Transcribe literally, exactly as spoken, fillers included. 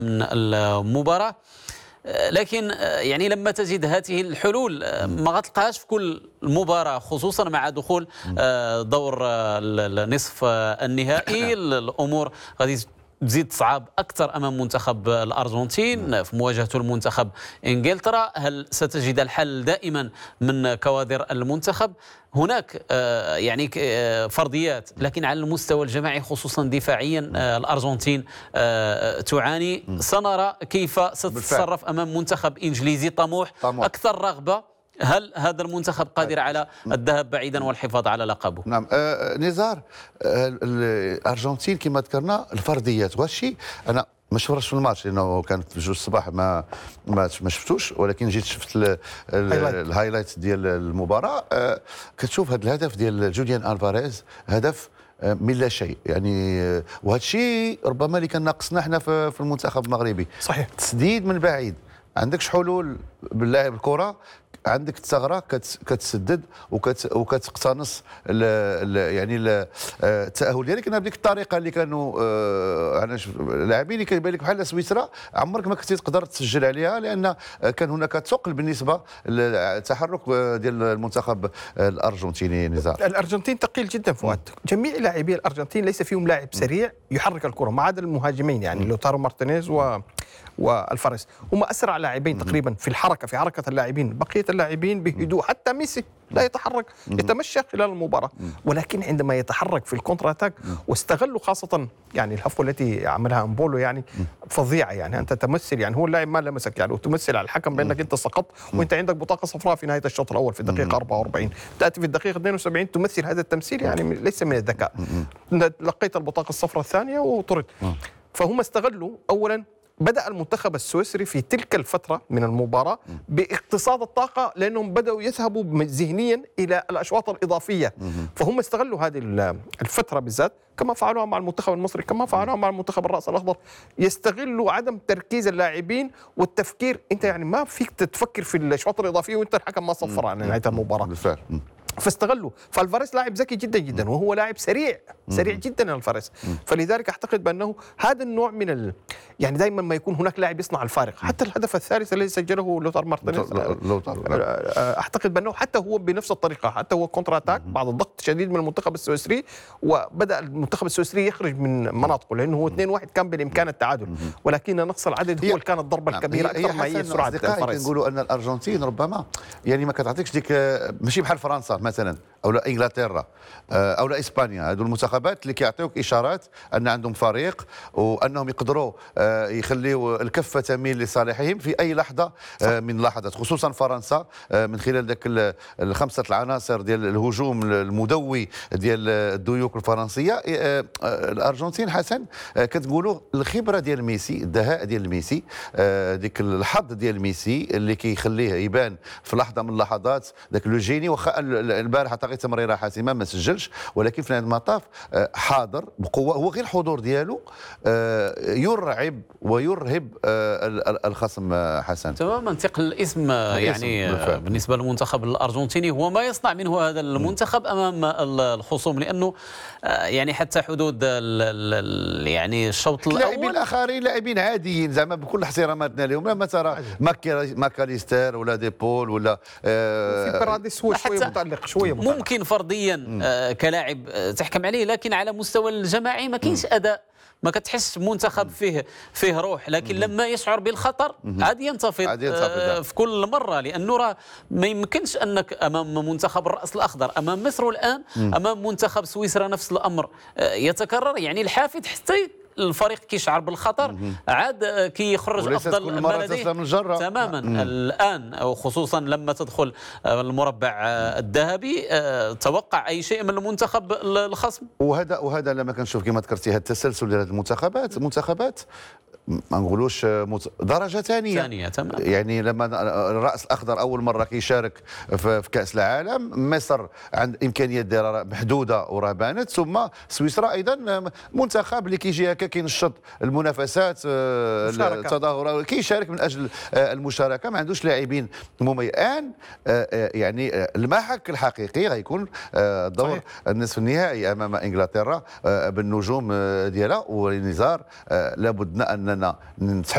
من المباراة. لكن يعني لما تجد هذه الحلول ما غتلقاهاش في كل مباراة، خصوصا مع دخول دور نصف النهائي. الأمور غادي تزيد تصعب أكثر أمام منتخب الأرجنتين في مواجهته المنتخب إنجلترا. هل ستجد الحل دائما من كوادر المنتخب؟ هناك يعني فرضيات، لكن على المستوى الجماعي خصوصا دفاعيا الأرجنتين تعاني. سنرى كيف ستتصرف أمام منتخب إنجليزي طموح أكثر رغبة. هل هذا المنتخب قادر على الذهاب بعيدا والحفاظ على لقبه؟ نعم. آه نزار، آه الارجنتين كما ذكرنا الفرديات، وهذا الشيء انا ما شفتش في الماتش لانه كانت في جوج الصباح، ما ما ما شفتوش، ولكن جيت شفت الهايلايت ديال المباراه. آه كتشوف هذا الهدف ديال جوليان الفاريز، هدف من لا شيء يعني. وهذا الشيء ربما اللي كان ناقصنا احنا في المنتخب المغربي. صحيح. تسديد من بعيد، عندكش حلول باللاعب الكره، عندك الثغره كتسدد وكت وكتقتنص ال ال يعني ال التاهل ديالك. انا بديك الطريقه اللي كانوا انا اللاعبين اللي كيبان لك بحال سويسرا عمرك ما كنتي تقدر تسجل عليها، لان كان هناك ثقل بالنسبه للتحرك ديال المنتخب الارجنتيني. نزار، الارجنتين ثقيل جدا فؤاد. جميع لاعبي الارجنتين ليس فيهم لاعب سريع يحرك الكره ما عدا المهاجمين، يعني لوتارو مارتينيز و والفاريز، هم اسرع لاعبين تقريبا في الحركه، في حركه اللاعبين. بقيه اللاعبين بهدوء، حتى ميسي لا يتحرك، يتمشى خلال المباراه، ولكن عندما يتحرك في الكونتر اتاك واستغلوا خاصه يعني الهفوه التي عملها امبولو يعني فظيعه. يعني انت تمثل، يعني هو اللاعب ما لمسك يعني، وتمثل على الحكم بانك انت سقطت وانت عندك بطاقه صفراء في نهايه الشوط الاول في الدقيقه أربعة وأربعين، تاتي في الدقيقه اثنين وسبعين تمثل هذا التمثيل، يعني ليس من الذكاء. لقيت البطاقه الصفراء الثانيه وطرد. فهم استغلوا. اولا بدأ المنتخب السويسري في تلك الفترة من المباراة باقتصاد الطاقة، لأنهم بدأوا يذهبوا ذهنيا إلى الأشواط الإضافية. فهم استغلوا هذه الفترة بالذات، كما فعلوها مع المنتخب المصري، كما فعلوها مع المنتخب الرأس الأخضر. يستغلوا عدم تركيز اللاعبين والتفكير. أنت يعني ما فيك تفكر في الأشواط الإضافية وأنت الحكم ما صفر على نهاية المباراة. بالفعل. فاستغلوا. فالفاريز لاعب ذكي جدا جدا، وهو لاعب سريع سريع جدا الفاريز. فلذلك اعتقد بانه هذا النوع من ال... يعني دائما ما يكون هناك لاعب يصنع الفارق. حتى الهدف الثالث الذي سجله لوتار مارتينيز، اعتقد بانه حتى هو بنفس الطريقه، حتى هو كونتر اتاك بعد الضغط شديد من المنتخب السويسري، وبدا المنتخب السويسري يخرج من مناطقه، لانه هو اثنين واحد كان بالامكان التعادل، ولكن نقص العدد هو اللي كان الضربه الكبيره اكثر ما هي سرعه الفاريز. نقولوا ان الارجنتين ربما يعني ما كتعطيكش ديك، ماشي بحال فرنسا مثلا او لا انجلترا او لا اسبانيا. هذو المنتخبات اللي كيعطيوك اشارات ان عندهم فريق وانهم يقدروا يخليوا الكفه تميل لصالحهم في اي لحظه من اللحظات، خصوصا فرنسا من خلال ذاك الخمسه العناصر ديال الهجوم المدوي ديال الديوك الفرنسيه. الارجنتين حسن كتقولوا الخبره ديال ميسي، الدهاء ديال ميسي، ديك الحظ ديال ميسي اللي كيخليه يبان في لحظه من اللحظات ذاك لو جيني. واخا البارح عطى تمريره حاسمه ما سجلش، ولكن في نهايه المطاف حاضر بقوه. هو غير الحضور ديالو يرعب ويرهب الخصم. حسن تماما. ثقل الاسم يعني بالنسبه للمنتخب الارجنتيني هو ما يصنع منه هذا المنتخب امام الخصوم، لانه يعني حتى حدود يعني الشوط الاول اللاعبين الاخرين لاعبين عاديين زعما بكل احتراماتنا لهم. لما ترى ماكاليستر ولا ديبول ولا في باراديس هو شويه متالق شويه متألق. ممكن فرديا آه كلاعب آه تحكم عليه، لكن على مستوى الجماعي ما كاينش اداء، ما كتحس منتخب فيه فيه روح. لكن لما يشعر بالخطر عاد ينتفض آه في كل مره، لانه راه ما يمكنش انك امام منتخب الراس الاخضر، امام مصر الان، امام منتخب سويسرا نفس الامر آه يتكرر. يعني الحافظ حتى الفريق كيشعر بالخطر عاد كيخرج افضل ما لديه تماما. الان وخصوصا لما تدخل المربع الذهبي توقع اي شيء من المنتخب الخصم. وهذا وهذا لما كنشوف كما ذكرتي هذا التسلسل ديال المنتخبات، منتخبات ما نقولوش درجه ثانيه ثانيه تمام. يعني لما الراس الاخضر اول مره كيشارك في كاس العالم، مصر عند امكانيات ديالها محدوده وراه ثم سويسرا ايضا منتخب اللي كيجي هكا كينشط المنافسات التظاهرات، كيشارك من اجل المشاركه، ما عندوش لاعبين مميزين. الان يعني المحك الحقيقي غيكون دور النصف النهائي امام انجلترا بالنجوم ديالها. ولنزار لابد اننا نتحدث